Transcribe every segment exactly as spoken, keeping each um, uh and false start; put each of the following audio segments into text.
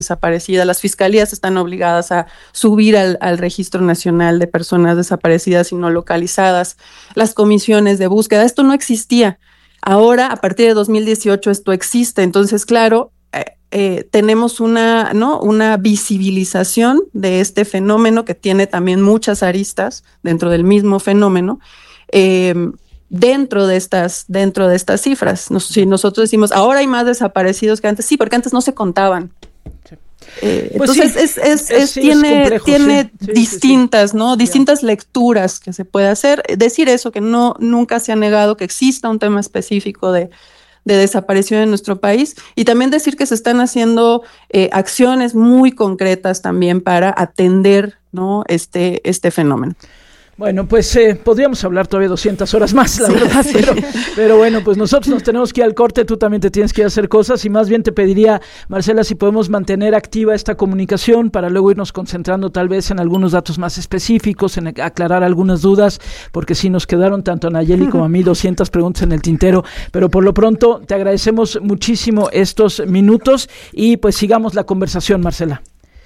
desaparecidas. Las fiscalías están obligadas a subir al, al Registro Nacional de Personas Desaparecidas y No Localizadas. Las comisiones de búsqueda, esto no existía. Ahora, a partir de dos mil dieciocho, esto existe. Entonces, claro, eh, eh, tenemos una, ¿no? una visibilización de este fenómeno que tiene también muchas aristas dentro del mismo fenómeno. Eh, dentro de estas, dentro de estas cifras. Nos, si nosotros decimos, ahora hay más desaparecidos que antes, sí, porque antes no se contaban. Sí. Eh, pues entonces, sí, es, es, es, es, sí, tiene, es complejo, tiene sí, distintas, sí, sí. ¿no? Distintas yeah. lecturas que se puede hacer. Decir eso, que no, nunca se ha negado que exista un tema específico de, de desaparición en nuestro país, y también decir que se están haciendo eh, acciones muy concretas también para atender, ¿no? este, este fenómeno. Bueno, pues eh, podríamos hablar todavía doscientas horas más, la sí, verdad, sí. Pero, pero bueno, pues nosotros nos tenemos que ir al corte, tú también te tienes que ir a hacer cosas, y más bien te pediría, Marcela, si podemos mantener activa esta comunicación para luego irnos concentrando tal vez en algunos datos más específicos, en aclarar algunas dudas, porque sí nos quedaron tanto a Nayeli como a mí doscientas preguntas en el tintero, pero por lo pronto te agradecemos muchísimo estos minutos y pues sigamos la conversación, Marcela.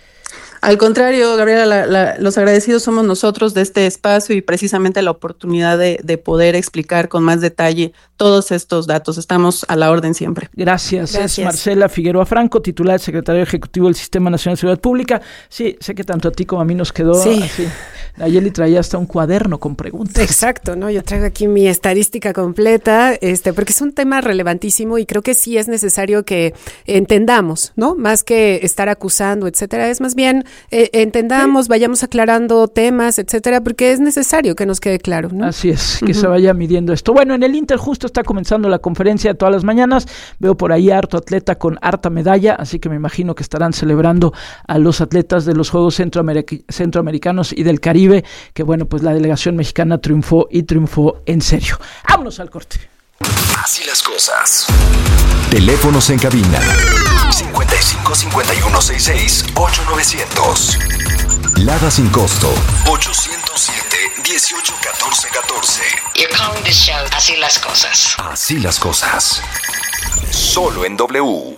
Al contrario, Gabriela, la, la, los agradecidos somos nosotros de este espacio y precisamente la oportunidad de, de poder explicar con más detalle todos estos datos. Estamos a la orden siempre. Gracias. Gracias. Es Marcela Figueroa Franco, titular del Secretario Ejecutivo del Sistema Nacional de Seguridad Pública. Sí, sé que tanto a ti como a mí nos quedó sí. así. Nayeli traía hasta un cuaderno con preguntas. Exacto, ¿no? Yo traigo aquí mi estadística completa, este, porque es un tema relevantísimo y creo que sí es necesario que entendamos, ¿no? Más que estar acusando, etcétera, es más bien eh, entendamos, sí. vayamos aclarando temas, etcétera, porque es necesario que nos quede claro, ¿no? Así es, que uh-huh. se vaya midiendo esto. Bueno, en el Inter justo está comenzando la conferencia de todas las mañanas. Veo por ahí harto atleta con harta medalla, así que me imagino que estarán celebrando a los atletas de los Juegos Centroameric- Centroamericanos y del Caribe, que bueno, pues la delegación mexicana triunfó y triunfó en serio. Vámonos al corte. Así las cosas. Teléfonos en cabina cincuenta y cinco, cincuenta y uno, sesenta y seis, ocho novecientos. Lada sin costo ochocientos siete, dieciocho, catorce, catorce. You're calling this show Así las cosas. Así las cosas. Solo en W.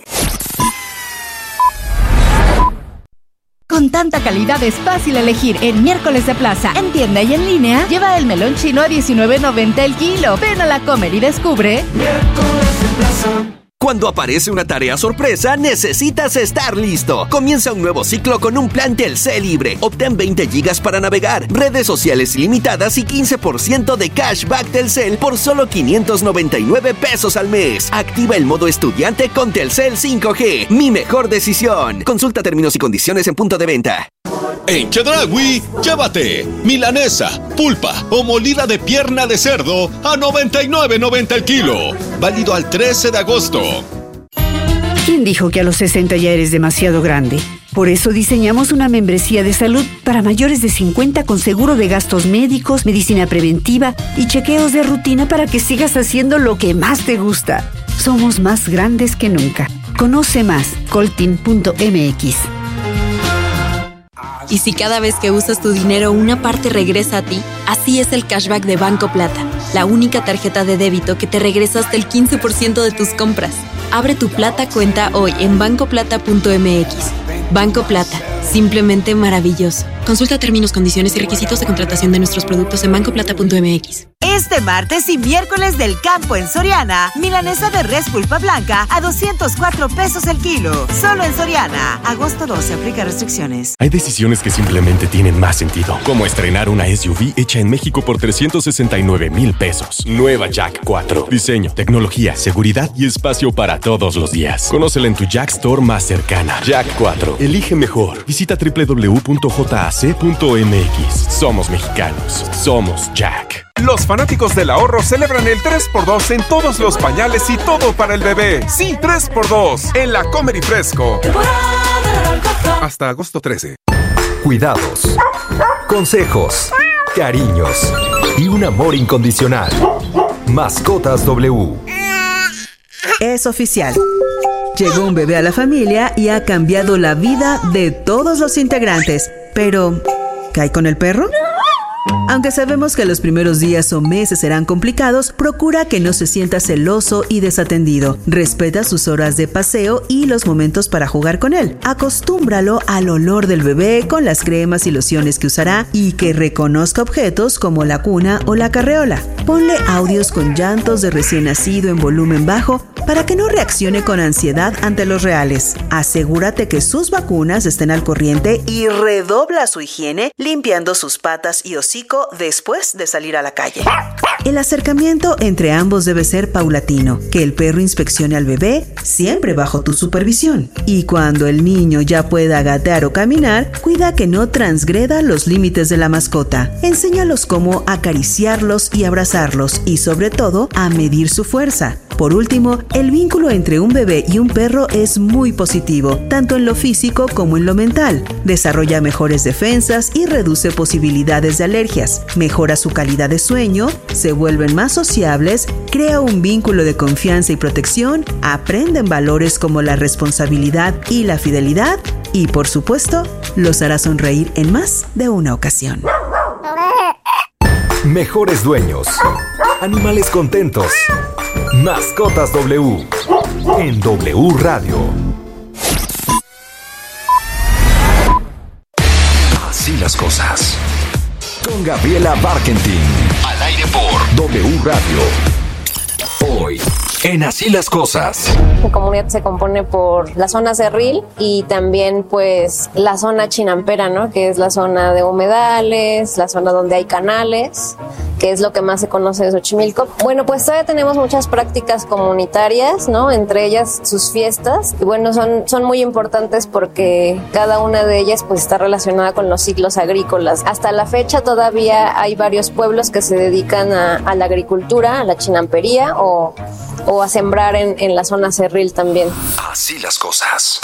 Con tanta calidad es fácil elegir en Miércoles de Plaza. En tienda y en línea, lleva el melón chino a diecinueve noventa el kilo. Ven a la Comer y descubre Miércoles de Plaza. Cuando aparece una tarea sorpresa, necesitas estar listo. Comienza un nuevo ciclo con un plan Telcel libre. Obtén veinte gigas para navegar, redes sociales ilimitadas y quince por ciento de cashback Telcel por solo quinientos noventa y nueve pesos al mes. Activa el modo estudiante con Telcel cinco G. Mi mejor decisión. Consulta términos y condiciones en punto de venta. En Chedraui, llévate milanesa, pulpa o molida de pierna de cerdo a noventa y nueve noventa el kilo. Válido al trece de agosto. ¿Quién dijo que a los sesenta ya eres demasiado grande? Por eso diseñamos una membresía de salud para mayores de cincuenta con seguro de gastos médicos, medicina preventiva y chequeos de rutina para que sigas haciendo lo que más te gusta. Somos más grandes que nunca. Conoce más, coltin punto m x. Y si cada vez que usas tu dinero una parte regresa a ti, así es el cashback de Banco Plata, la única tarjeta de débito que te regresa hasta el quince por ciento de tus compras. Abre tu Plata cuenta hoy en banco plata punto m x. Banco Plata, simplemente maravilloso. Consulta términos, condiciones y requisitos de contratación de nuestros productos en banco plata punto m x. Este martes y miércoles del campo en Soriana, milanesa de res pulpa blanca a doscientos cuatro pesos el kilo. Solo en Soriana. Agosto doce, aplica restricciones. Hay decisiones que simplemente tienen más sentido, como estrenar una S U V hecha en México por trescientos sesenta y nueve mil pesos. Nueva Jack cuatro. Diseño, tecnología, seguridad y espacio para todos los días. Conócela en tu Jack Store más cercana. Jack cuatro. Elige mejor. Visita doble u doble u doble u punto j a c punto m x. Somos mexicanos. Somos Jack. Los fanáticos del ahorro celebran el tres por dos en todos los pañales y todo para el bebé. Sí, tres por dos en la Comer y Fresco. Hasta agosto trece. Cuidados, consejos, cariños y un amor incondicional. Mascotas W. Es oficial. Llegó un bebé a la familia y ha cambiado la vida de todos los integrantes. Pero, ¿qué hay con el perro? Aunque sabemos que los primeros días o meses serán complicados, procura que no se sienta celoso y desatendido. Respeta sus horas de paseo y los momentos para jugar con él. Acostúmbralo al olor del bebé con las cremas y lociones que usará y que reconozca objetos como la cuna o la carreola. Ponle audios con llantos de recién nacido en volumen bajo para que no reaccione con ansiedad ante los reales. Asegúrate que sus vacunas estén al corriente y redobla su higiene limpiando sus patas y hocico después de salir a la calle. El acercamiento entre ambos debe ser paulatino, que el perro inspeccione al bebé siempre bajo tu supervisión. Y cuando el niño ya pueda gatear o caminar, cuida que no transgreda los límites de la mascota. Enséñalos cómo acariciarlos y abrazarlos y sobre todo a medir su fuerza. Por último, el vínculo entre un bebé y un perro es muy positivo, tanto en lo físico como en lo mental. Desarrolla mejores defensas y reduce posibilidades de alergias. Mejora su calidad de sueño, se vuelven más sociables, crea un vínculo de confianza y protección, aprenden valores como la responsabilidad y la fidelidad y, por supuesto, los hará sonreír en más de una ocasión. Mejores dueños. Animales contentos. Mascotas W. En W Radio. Así las cosas. Con Gabriela Barkentin. Al aire por W Radio. Hoy, en Así las cosas. Mi comunidad se compone por la zona cerril y también pues la zona chinampera, ¿no? Que es la zona de humedales, la zona donde hay canales, que es lo que más se conoce de Xochimilco. Bueno, pues todavía tenemos muchas prácticas comunitarias, ¿no? Entre ellas sus fiestas. Y bueno, son, son muy importantes porque cada una de ellas pues está relacionada con los ciclos agrícolas. Hasta la fecha todavía hay varios pueblos que se dedican a, a la agricultura, a la chinampería o, o a sembrar en, en la zona cerril también. Así las cosas.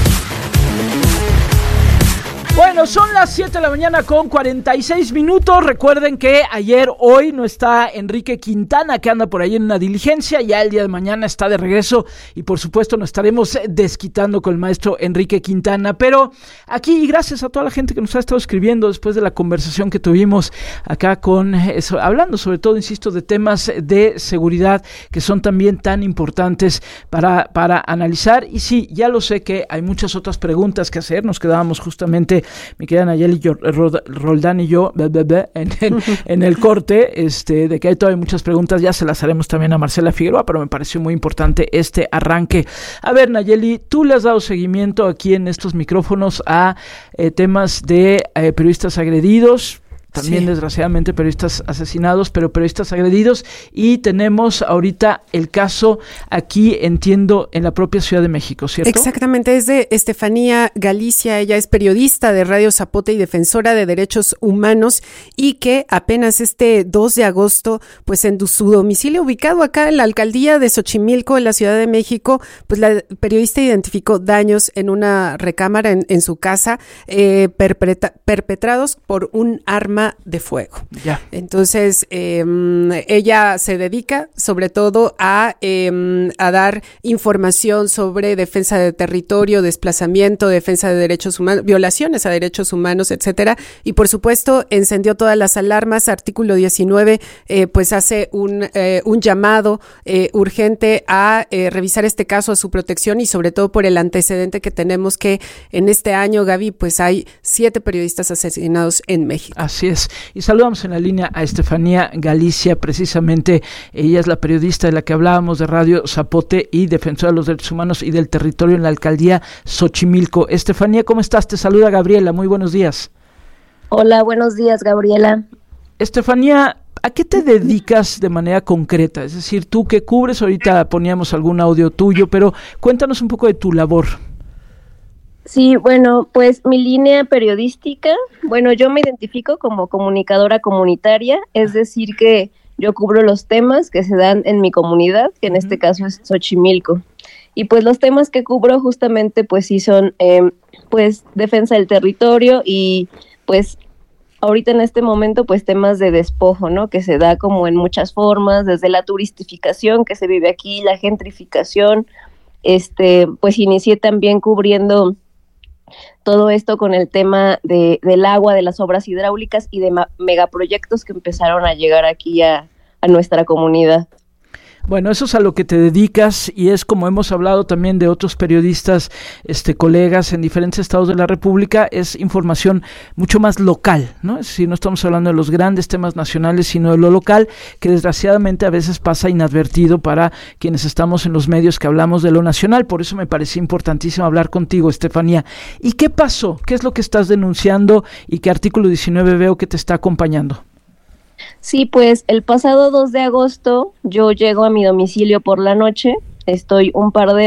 Bueno, son las siete de la mañana con cuarenta y seis minutos. Recuerden que ayer, hoy no está Enrique Quintana, que anda por ahí en una diligencia. Ya el día de mañana está de regreso y por supuesto nos estaremos desquitando con el maestro Enrique Quintana. Pero aquí, y gracias a toda la gente que nos ha estado escribiendo después de la conversación que tuvimos acá con, eso, hablando sobre todo, insisto, de temas de seguridad que son también tan importantes para, para analizar. Y sí, ya lo sé que hay muchas otras preguntas que hacer. Nos quedábamos justamente mi querida Nayeli Roldán y yo blah, blah, blah, en, en, en el corte, este, de que hay todavía muchas preguntas, ya se las haremos también a Marcela Figueroa, pero me pareció muy importante este arranque. A ver, Nayeli, tú le has dado seguimiento aquí en estos micrófonos a eh, temas de eh, periodistas agredidos, también sí, desgraciadamente periodistas asesinados, pero periodistas agredidos, y tenemos ahorita el caso aquí, entiendo, en la propia Ciudad de México, ¿cierto? Exactamente, es de Estefanía Galicia, ella es periodista de Radio Zapote y defensora de derechos humanos, y que apenas este dos de agosto, pues en su domicilio ubicado acá en la alcaldía de Xochimilco, en la Ciudad de México, pues la periodista identificó daños en una recámara en, en su casa, eh, perpetra- perpetrados por un arma de fuego. Ya. Entonces, eh, ella se dedica sobre todo a, eh, a dar información sobre defensa de territorio, desplazamiento, defensa de derechos humanos, violaciones a derechos humanos, etcétera. Y por supuesto, encendió todas las alarmas. Artículo diecinueve, eh, pues hace un, eh, un llamado eh, urgente a eh, revisar este caso, a su protección y sobre todo por el antecedente que tenemos que en este año, Gaby, pues hay siete periodistas asesinados en México. Así es. Y saludamos en la línea a Estefanía Galicia, precisamente ella es la periodista de la que hablábamos de Radio Zapote y defensora de los derechos humanos y del territorio en la alcaldía Xochimilco. Estefanía, ¿cómo estás? Te saluda Gabriela, muy buenos días. Hola, buenos días, Gabriela. Estefanía, ¿a qué te dedicas de manera concreta? Es decir, tú que cubres, ahorita poníamos algún audio tuyo, pero cuéntanos un poco de tu labor. Sí, bueno, pues mi línea periodística, bueno, yo me identifico como comunicadora comunitaria, es decir que yo cubro los temas que se dan en mi comunidad, que en este caso es Xochimilco. Y pues los temas que cubro justamente pues sí son eh, pues defensa del territorio y pues ahorita en este momento pues temas de despojo, ¿no? Que se da como en muchas formas, desde la turistificación que se vive aquí, la gentrificación, este pues inicié también cubriendo Todo esto con el tema de, del agua, de las obras hidráulicas y de ma- megaproyectos que empezaron a llegar aquí a, a nuestra comunidad. Bueno, eso es a lo que te dedicas y es como hemos hablado también de otros periodistas, este, colegas en diferentes estados de la República, es información mucho más local, ¿no? Es decir, no estamos hablando de los grandes temas nacionales, sino de lo local, que desgraciadamente a veces pasa inadvertido para quienes estamos en los medios que hablamos de lo nacional. Por eso me parecía importantísimo hablar contigo, Estefanía. ¿Y qué pasó? ¿Qué es lo que estás denunciando y qué artículo diecinueve veo que te está acompañando? Sí, pues el pasado dos de agosto yo llego a mi domicilio por la noche, estoy un par de